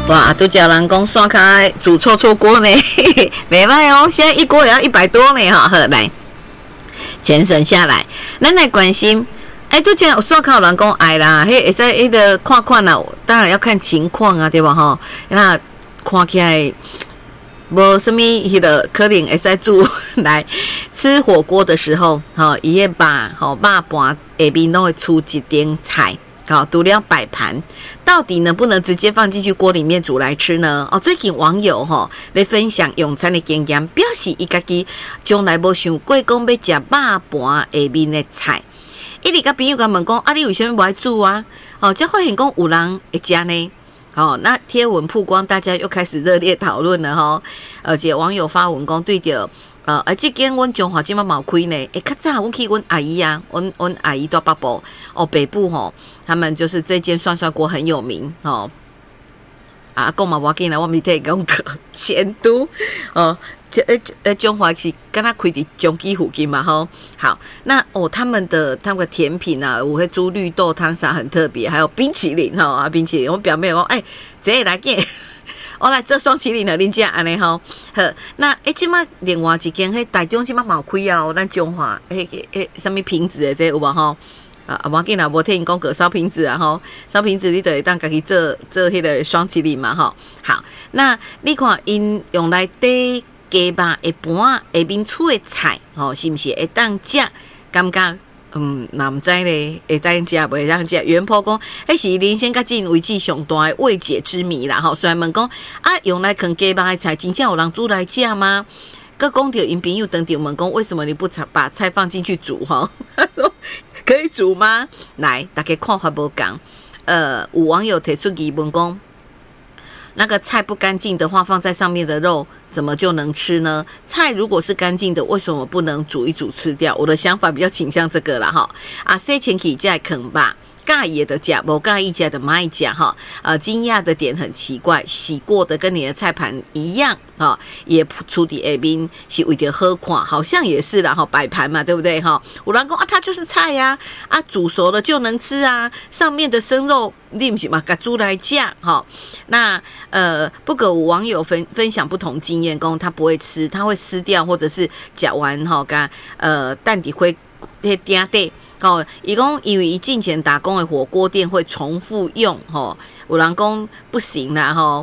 哇，都叫人讲刷开煮臭臭锅呢，没卖哦，现在一锅也要100多呢哈。好，来，钱省下来，咱来关心。都这样刷卡有人讲爱啦，会使迄个看看啦，当然要看情况啊，对吧哈？那看起来无什么迄个可能会使煮来吃火锅的时候，伊会把肉盘下面都会出一点菜。好，除了摆盘，到底能不能直接放进去锅里面煮来吃呢？最近网友来分享用餐的经验，表示伊家己从来无想过讲要食肉盘下面的菜。一直甲朋友甲问讲，你为什么不爱煮啊？才发现讲有人会食呢。那贴文曝光，大家又开始热烈讨论了而且网友发文讲对着。这间阮中华今嘛冇开呢，较早阮去阮阿姨啊，阮阿姨在北部北部他们就是这间涮涮锅很有名讲嘛我紧啦，我咪提讲个前都中华是刚刚开伫中基附近嘛好，那他们的甜品啊，有迄煮绿豆汤啥很特别，还有冰淇淋冰淇淋，我表妹讲这个来见。我来做双麒麟了，恁家安尼好，那即马另外一间迄台中即马冇开啊，咱中华什么瓶子的这有无吼？我紧啦，无听因讲过烧瓶子啊烧瓶子你就会当家己做迄个双麒麟嘛好，那你看因用来底鸡肉一盘下面出的菜是不是会当食？感觉那唔知咧，会当食袂当食？原坡讲，迄是人生甲进为止上大的未解之谜啦。虽然问讲用来啃鸡肉的菜，真正有人煮来食吗？佮讲到因朋友当场问讲，为什么你不把菜放进去煮？他说可以煮吗？来，大家看法不同。有网友提出疑问讲，那个菜不干净的话，放在上面的肉怎么就能吃呢？菜如果是干净的，为什么不能煮一煮吃掉？我的想法比较倾向这个啦洗前起再啃吧。介意的吃，不介意吃的卖吃惊讶的点很奇怪，洗过的跟你的菜盘一样也处理下面是为了好看，好像也是啦摆盘嘛，对不对有人讲它就是菜呀煮熟了就能吃啊，上面的生肉你不是嘛给煮来吃那不过网友分享不同经验，讲他不会吃，他会撕掉，或者是吃完蛋底会点底。伊讲因为伊进前打工的火锅店会重复用有人讲不行啦